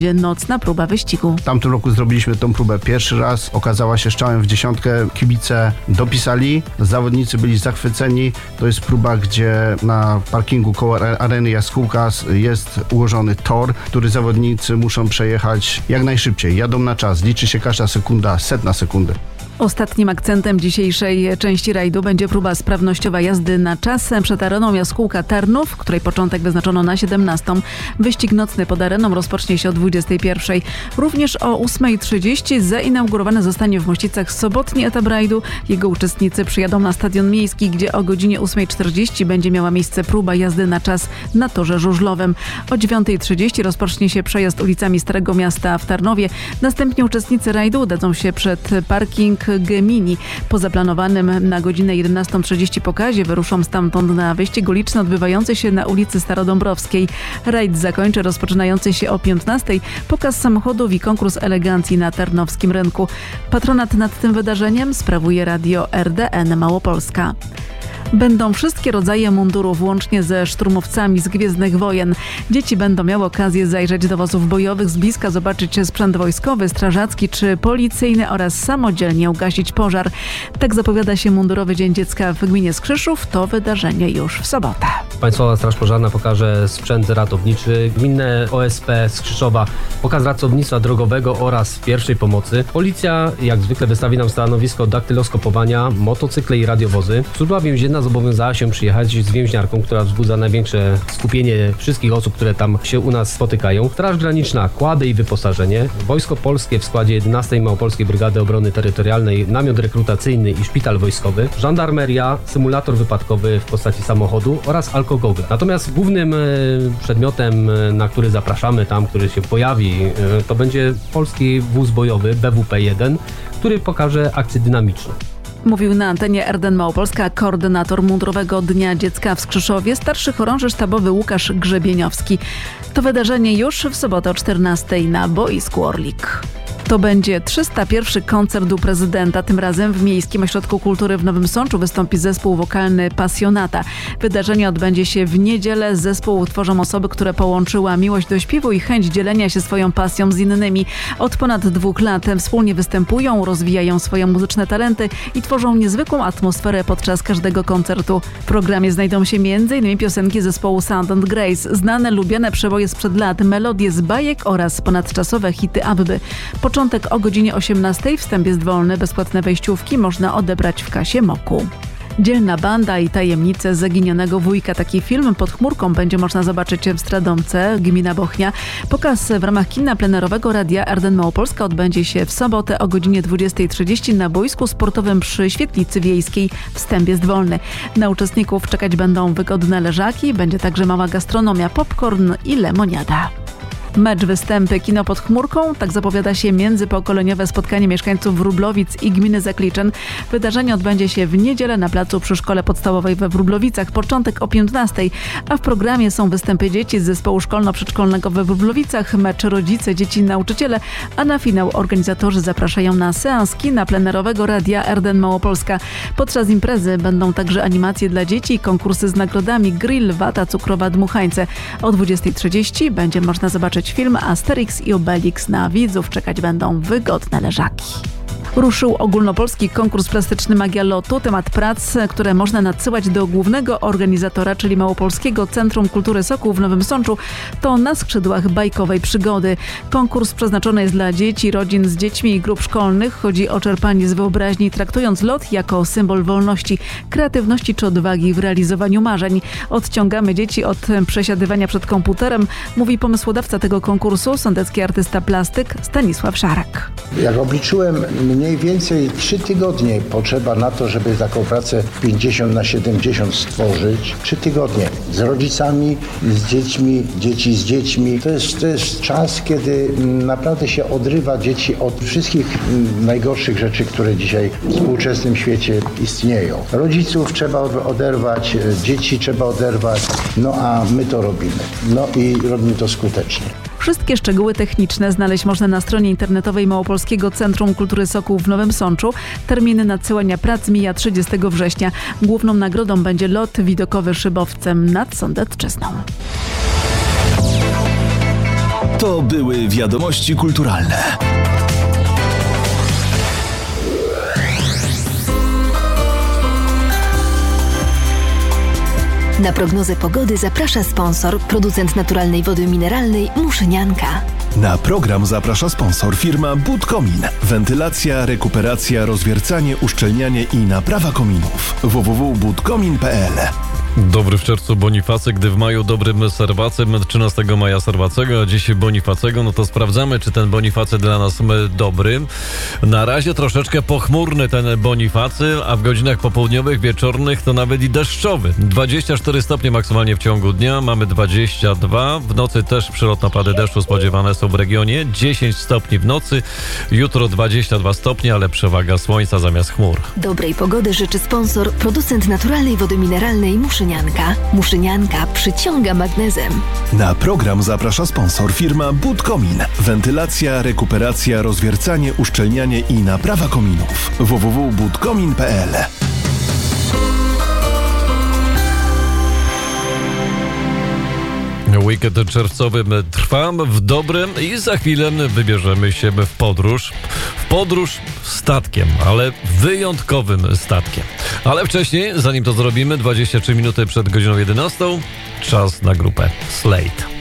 Nocna próba wyścigu. W tamtym roku zrobiliśmy tą próbę pierwszy raz. Okazała się strzałem w dziesiątkę. Kibice dopisali. Zawodnicy byli zachwyceni. To jest próba, gdzie na parkingu koło areny Jaskółka jest ułożony tor, który zawodnicy muszą przejechać jak najszybciej. Jadą na czas. Liczy się każda sekunda, setna sekundy. Ostatnim akcentem dzisiejszej części rajdu będzie próba sprawnościowa jazdy na czas przed areną Jaskółka Tarnów, której początek wyznaczono na 17. Wyścig nocny pod areną rozpocznie się o 21. Również o 8:30 zainaugurowany zostanie w Mościcach sobotni etap rajdu. Jego uczestnicy przyjadą na Stadion Miejski, gdzie o godzinie 8:40 będzie miała miejsce próba jazdy na czas na torze żużlowym. O 9:30 rozpocznie się przejazd ulicami Starego Miasta w Tarnowie. Następnie uczestnicy rajdu udadzą się przed parking Gemini. Po zaplanowanym na godzinę 11:30 pokazie wyruszą stamtąd na wyścig uliczny odbywający się na ulicy Starodąbrowskiej. Rajd zakończy rozpoczynający się o 15:00 pokaz samochodów i konkurs elegancji na Tarnowskim Rynku. Patronat nad tym wydarzeniem sprawuje Radio RDN Małopolska. Będą wszystkie rodzaje mundurów, łącznie ze szturmowcami z Gwiezdnych Wojen. Dzieci będą miały okazję zajrzeć do wozów bojowych, z bliska zobaczyć sprzęt wojskowy, strażacki czy policyjny oraz samodzielnie ugasić pożar. Tak zapowiada się Mundurowy Dzień Dziecka w gminie Skrzyszów. To wydarzenie już w sobotę. Państwowa Straż Pożarna pokaże sprzęt ratowniczy, gminne OSP Skrzyszowa pokaz ratownictwa drogowego oraz pierwszej pomocy. Policja jak zwykle wystawi nam stanowisko daktyloskopowania, motocykle i radiowozy. Służba więzienna zobowiązała się przyjechać z więźniarką, która wzbudza największe skupienie wszystkich osób, które tam się u nas spotykają. Straż Graniczna, kłady i wyposażenie. Wojsko Polskie w składzie 11 Małopolskiej Brygady Obrony Terytorialnej, namiot rekrutacyjny i szpital wojskowy. Żandarmeria, symulator wypadkowy w postaci samochodu oraz alkogogle. Natomiast głównym przedmiotem, na który zapraszamy tam, który się pojawi, to będzie polski wóz bojowy BWP-1, który pokaże akcje dynamiczne. Mówił na antenie RDN Małopolska koordynator Mundurowego Dnia Dziecka w Skrzyszowie, starszy chorąży sztabowy Łukasz Grzebieniowski. To wydarzenie już w sobotę o 14:00 na boisku Orlik. To będzie 301. koncert u prezydenta. Tym razem w Miejskim Ośrodku Kultury w Nowym Sączu wystąpi zespół wokalny Pasjonata. Wydarzenie odbędzie się w niedzielę. Zespół tworzą osoby, które połączyła miłość do śpiewu i chęć dzielenia się swoją pasją z innymi. Od ponad 2 lat wspólnie występują, rozwijają swoje muzyczne talenty i tworzą niezwykłą atmosferę podczas każdego koncertu. W programie znajdą się m.in. piosenki zespołu Sound and Grace, znane, lubiane przeboje sprzed lat, melodie z bajek oraz ponadczasowe hity ABBY. Początek o godzinie 18:00, wstęp jest wolny, bezpłatne wejściówki można odebrać w kasie MOK-u. Dzielna banda i tajemnice zaginionego wujka. Taki film pod chmurką będzie można zobaczyć w Stradomce, gmina Bochnia. Pokaz w ramach kina plenerowego Radia RDN Małopolska odbędzie się w sobotę o godzinie 20:30 na boisku sportowym przy Świetlicy Wiejskiej. Wstęp jest wolny. Na uczestników czekać będą wygodne leżaki, będzie także mała gastronomia, popcorn i lemoniada. Mecz, występy, kino pod chmurką. Tak zapowiada się międzypokoleniowe spotkanie mieszkańców Wróblowic i gminy Zakliczyn. Wydarzenie odbędzie się w niedzielę na placu przy Szkole Podstawowej we Wróblowicach. Początek o 15:00, a w programie są występy dzieci z zespołu szkolno-przedszkolnego we Wróblowicach, mecz rodzice, dzieci, nauczyciele, a na finał organizatorzy zapraszają na seans kina plenerowego Radia RDN Małopolska. Podczas imprezy będą także animacje dla dzieci, konkursy z nagrodami, grill, wata cukrowa, dmuchańce. O 20:30 będzie można zobaczyć film Asterix i Obelix. Na widzów czekać będą wygodne leżaki. Ruszył ogólnopolski konkurs plastyczny Magia Lotu. Temat prac, które można nadsyłać do głównego organizatora, czyli Małopolskiego Centrum Kultury Sokół w Nowym Sączu, to na skrzydłach bajkowej przygody. Konkurs przeznaczony jest dla dzieci, rodzin z dziećmi i grup szkolnych. Chodzi o czerpanie z wyobraźni, traktując lot jako symbol wolności, kreatywności czy odwagi w realizowaniu marzeń. Odciągamy dzieci od przesiadywania przed komputerem, mówi pomysłodawca tego konkursu, sądecki artysta plastyk Stanisław Szarak. Jak obliczyłem, mniej więcej 3 tygodnie potrzeba na to, żeby taką pracę 50x70 stworzyć. 3 tygodnie z rodzicami, z dziećmi, dzieci z dziećmi. To jest czas, kiedy naprawdę się odrywa dzieci od wszystkich najgorszych rzeczy, które dzisiaj w współczesnym świecie istnieją. Rodziców trzeba oderwać, dzieci trzeba oderwać, no a my to robimy. No i robimy to skutecznie. Wszystkie szczegóły techniczne znaleźć można na stronie internetowej Małopolskiego Centrum Kultury Sokół w Nowym Sączu. Terminy nadsyłania prac mija 30 września. Główną nagrodą będzie lot widokowy szybowcem nad Sądecczyzną. To były wiadomości kulturalne. Na prognozę pogody zaprasza sponsor, producent naturalnej wody mineralnej Muszynianka. Na program zaprasza sponsor firma Budkomin. Wentylacja, rekuperacja, rozwiercanie, uszczelnianie i naprawa kominów. www.budkomin.pl. Dobry w czerwcu Bonifacy, gdy w maju dobrym serwacem, 13 maja serwacego, a dziś Bonifacego, no to sprawdzamy, czy ten Bonifacy dla nas dobry. Na razie troszeczkę pochmurny ten Bonifacy, a w godzinach popołudniowych, wieczornych to nawet i deszczowy. 24 stopnie maksymalnie w ciągu dnia, mamy 22. W nocy też przelotne opady deszczu spodziewane są w regionie, 10 stopni w nocy, jutro 22 stopnie, ale przewaga słońca zamiast chmur. Dobrej pogody życzy sponsor, producent naturalnej wody mineralnej Muszynianka. Muszynianka przyciąga magnezem. Na program zaprasza sponsor firma Budkomin. Wentylacja, rekuperacja, rozwiercanie, uszczelnianie i naprawa kominów. www.budkomin.pl. Weekend czerwcowy trwa w dobrym i za chwilę wybierzemy się w podróż. W podróż statkiem, ale wyjątkowym statkiem. Ale wcześniej, zanim to zrobimy, 23 minuty przed godziną 11, czas na grupę Slate.